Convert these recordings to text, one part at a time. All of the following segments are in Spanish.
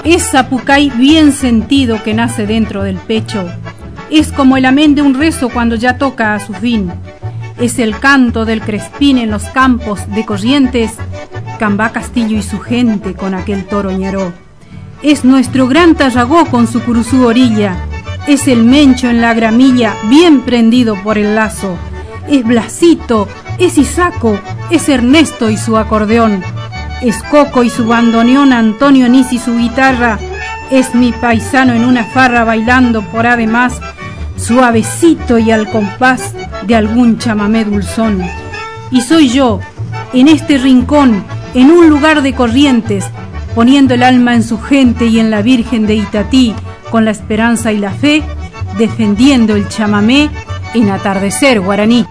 Es zapucay bien sentido que nace dentro del pecho. Es como el amén de un rezo cuando ya toca a su fin. Es el canto del crespín en los campos de Corrientes, Cambá Castillo y su gente con aquel toro ñaró. Es nuestro gran Tarragó con su curuzú orilla. Es el mencho en la gramilla bien prendido por el lazo. Es Blasito, es Isaco, es Ernesto y su acordeón. Es Coco y su bandoneón, Antonio Nis y su guitarra. Es mi paisano en una farra bailando por además, suavecito y al compás de algún chamamé dulzón. Y soy yo, en este rincón, en un lugar de Corrientes, poniendo el alma en su gente y en la Virgen de Itatí, con la esperanza y la fe, defendiendo el chamamé en Atardecer Guaraní.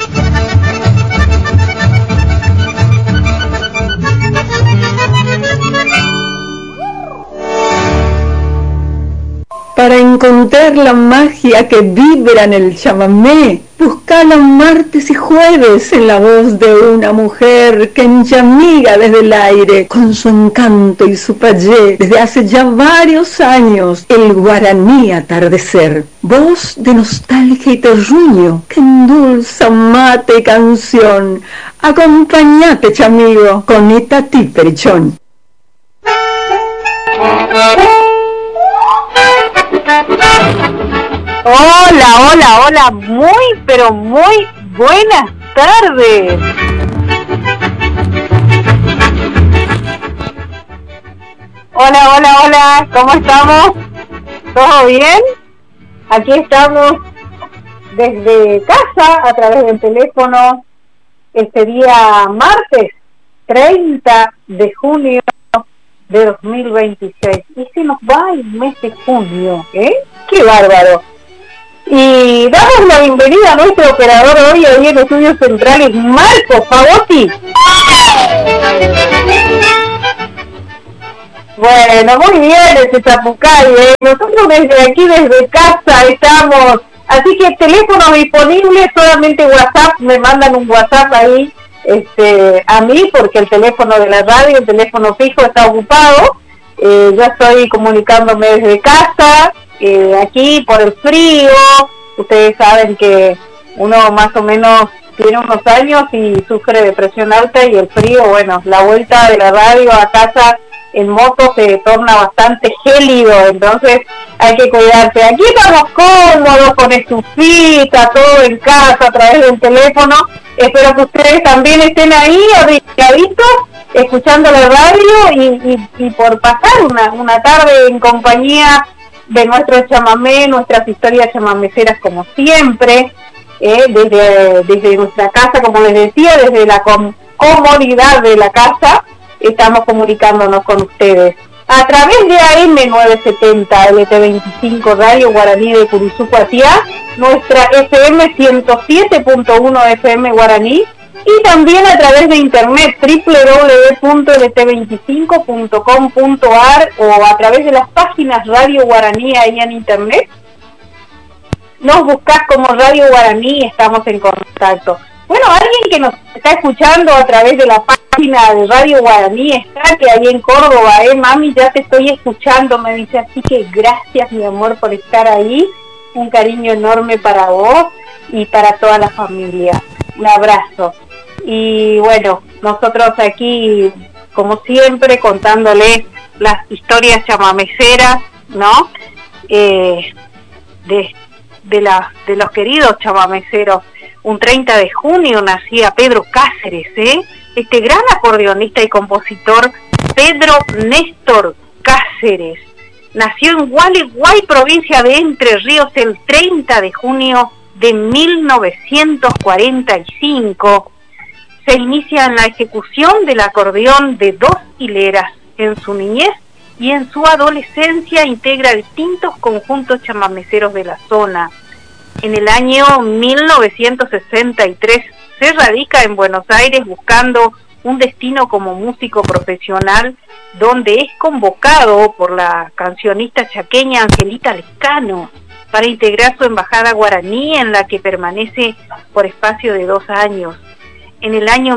Para encontrar la magia que vibra en el chamamé, buscala martes y jueves en la voz de una mujer que enchamiga desde el aire con su encanto y su payé desde hace ya varios años, el guaraní atardecer. Voz de nostalgia y terruño que endulza mate y canción. Acompañate, chamigo, con Itatí Perichón. Hola, muy, pero muy buenas tardes. Hola, ¿cómo estamos? ¿Todo bien? Aquí estamos desde casa a través del teléfono este día martes 30 de junio de 2026. Y se nos va el mes de junio, ¿eh? ¡Qué bárbaro! Y damos la bienvenida a nuestro operador hoy en Estudios Centrales, Marco Favotti. Bueno, muy bien ese zapucay, ¿eh? Nosotros desde aquí, desde casa estamos, así que teléfono disponible, solamente WhatsApp, me mandan un WhatsApp ahí a mí, porque el teléfono de la radio, el teléfono fijo está ocupado. Yo estoy comunicándome desde casa, aquí por el frío. Ustedes saben que uno más o menos tiene unos años y sufre de presión alta, y el frío, bueno, la vuelta de la radio a casa en moto se torna bastante gélido, entonces hay que cuidarse. Aquí estamos cómodos, con estufita, todo en casa, a través del teléfono. Espero que ustedes también estén ahí, arregladitos, escuchando la radio y por pasar una tarde en compañía de nuestro chamamé, nuestras historias chamameceras como siempre, desde nuestra casa, como les decía, desde la comodidad de la casa, estamos comunicándonos con ustedes. A través de AM970 LT25 Radio Guaraní de Curuzú Cuatiá, nuestra FM 107.1 FM Guaraní, y también a través de internet www.lt25.com.ar o a través de las páginas Radio Guaraní ahí en internet. Nos buscás como Radio Guaraní y estamos en contacto. Bueno, alguien que nos está escuchando a través de la página de Radio Guaraní está, que ahí en Córdoba, mami, ya te estoy escuchando, me dice, así que gracias, mi amor, por estar ahí. Un cariño enorme para vos y para toda la familia. Un abrazo. Y bueno, nosotros aquí, como siempre, contándoles las historias chamameceras, ¿no? De los queridos chamameceros. Un 30 de junio nacía Pedro Cáceres, este gran acordeonista y compositor Pedro Néstor Cáceres. Nació en Gualeguay, provincia de Entre Ríos, el 30 de junio de 1945. Se inicia en la ejecución del acordeón de 2 hileras. En su niñez y en su adolescencia integra distintos conjuntos chamameceros de la zona. En el año 1963 se radica en Buenos Aires buscando un destino como músico profesional, donde es convocado por la cancionista chaqueña Angelita Lescano para integrar su embajada guaraní, en la que permanece por espacio de 2 años. En el año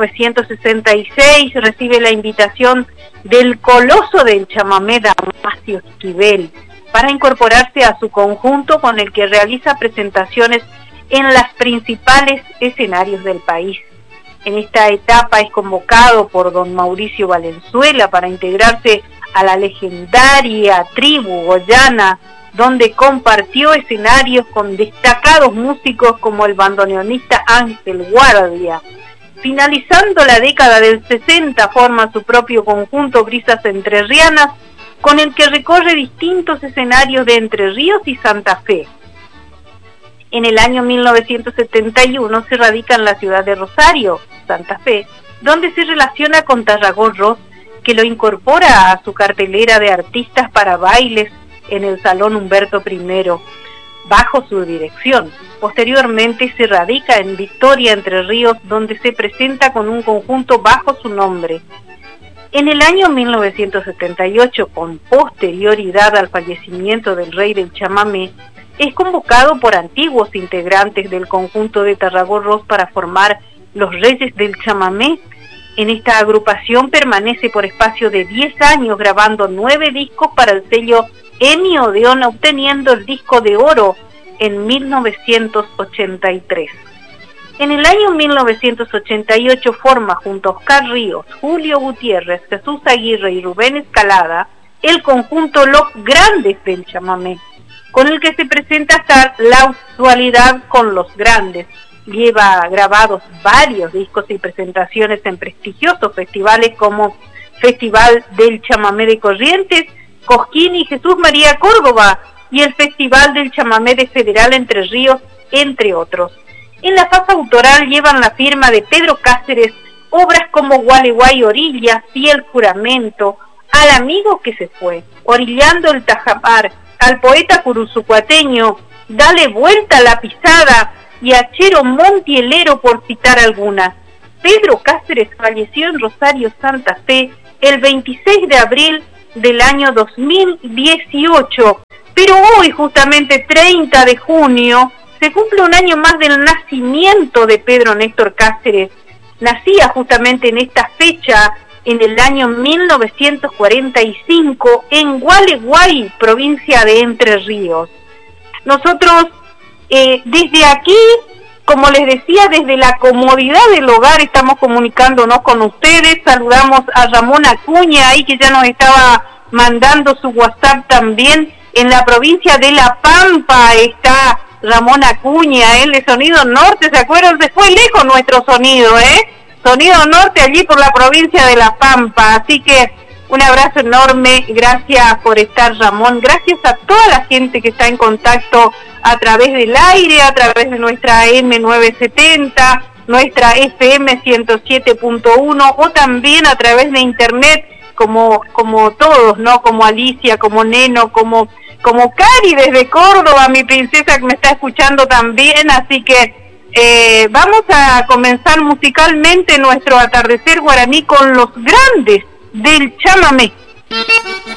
1966 recibe la invitación del coloso del chamamé Damasio Esquivel para incorporarse a su conjunto con el que realiza presentaciones en los principales escenarios del país. En esta etapa es convocado por don Mauricio Valenzuela para integrarse a la legendaria tribu Goyana, donde compartió escenarios con destacados músicos como el bandoneonista Ángel Guardia. Finalizando la década del 60 forma su propio conjunto Brisas Entrerrianas, con el que recorre distintos escenarios de Entre Ríos y Santa Fe. En el año 1971 se radica en la ciudad de Rosario, Santa Fe, donde se relaciona con Tarragón Ross, que lo incorpora a su cartelera de artistas para bailes en el Salón Humberto I, bajo su dirección. Posteriormente se radica en Victoria, Entre Ríos, donde se presenta con un conjunto bajo su nombre. En el año 1978, con posterioridad al fallecimiento del rey del chamamé, es convocado por antiguos integrantes del conjunto de Tarragón Ross para formar los Reyes del Chamamé. En esta agrupación permanece por espacio de 10 años grabando 9 discos para el sello EMI Odeón, obteniendo el disco de oro en 1983. En el año 1988 forma junto a Oscar Ríos, Julio Gutiérrez, Jesús Aguirre y Rubén Escalada el conjunto Los Grandes del Chamamé, con el que se presenta hasta la actualidad con Los Grandes. Lleva grabados varios discos y presentaciones en prestigiosos festivales como Festival del Chamamé de Corrientes, Cosquín y Jesús María Córdoba, y el Festival del Chamamé de Federal Entre Ríos, entre otros. En la fase autoral llevan la firma de Pedro Cáceres obras como Gualeguay Orilla, Fiel Juramento, Al Amigo que se fue, Orillando el Tajamar, al poeta curuzucuateño, Dale Vuelta a la Pisada y Achero Montielero, por citar algunas. Pedro Cáceres falleció en Rosario, Santa Fe, el 26 de abril del año 2018, pero hoy, justamente 30 de junio, se cumple un año más del nacimiento de Pedro Néstor Cáceres. Nacía justamente en esta fecha, en el año 1945, en Gualeguay, provincia de Entre Ríos. Nosotros, desde aquí, como les decía, desde la comodidad del hogar estamos comunicándonos con ustedes. Saludamos a Ramón Acuña, ahí que ya nos estaba mandando su WhatsApp también. En la provincia de La Pampa está Ramón Acuña, él de Sonido Norte, ¿se acuerdan? Se fue lejos nuestro sonido, Sonido Norte, allí por la provincia de La Pampa. Así que un abrazo enorme, gracias por estar, Ramón. Gracias a toda la gente que está en contacto a través del aire, a través de nuestra M970, nuestra FM 107.1 o también a través de internet, como todos, ¿no? Como Alicia, como Neno, como Cari desde Córdoba, mi princesa que me está escuchando también. Así que vamos a comenzar musicalmente nuestro atardecer guaraní con Los Grandes del Chamamé.